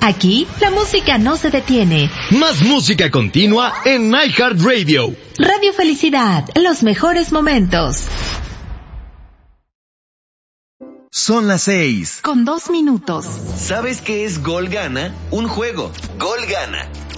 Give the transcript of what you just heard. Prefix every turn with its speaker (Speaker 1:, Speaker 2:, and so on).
Speaker 1: Aquí, la música no se detiene.
Speaker 2: Más música continua en iHeartRadio.
Speaker 1: Radio Felicidad, los mejores momentos.
Speaker 3: Son las 6:02
Speaker 1: Con 2 minutos.
Speaker 3: ¿Sabes qué es Gol Gana? Un juego. Gol Gana.